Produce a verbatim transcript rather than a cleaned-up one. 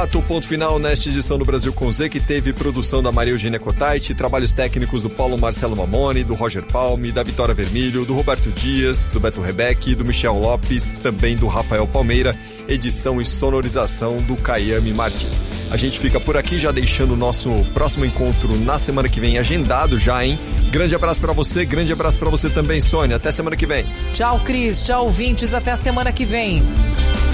Nonato, ponto final nesta edição do Brasil com Z, que teve produção da Maria Eugênia Cotaiti, trabalhos técnicos do Paulo Marcelo Mamoni, do Roger Palme, da Vitória Vermelho, do Roberto Dias, do Beto Rebeck, do Michel Lopes, também do Rafael Palmeira, edição e sonorização do Caiame Martins. A gente fica por aqui, já deixando o nosso próximo encontro na semana que vem, agendado já, hein? Grande abraço pra você, grande abraço pra você também, Sônia. Até semana que vem. Tchau, Cris. Tchau, ouvintes. Até a semana que vem.